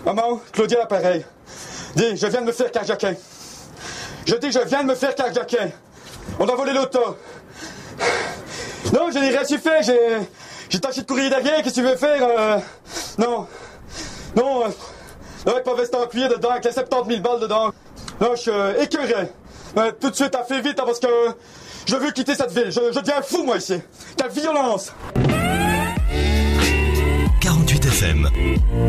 Maman, Claudia l'appareil. Dis, je viens de me faire carjacker. Je dis, je viens de me faire carjacker. On a volé l'auto. Non, je n'ai rien su faire. J'ai tâché de courir derrière. Qu'est-ce que tu veux faire? Non. Non. Avec ma veste en cuir dedans, avec les 70 000 balles dedans. Non, je suis écœuré. Tout de suite, t'as fait vite, hein, parce que je veux quitter cette ville. Je deviens fou, moi, ici. Quelle violence! 48 FM.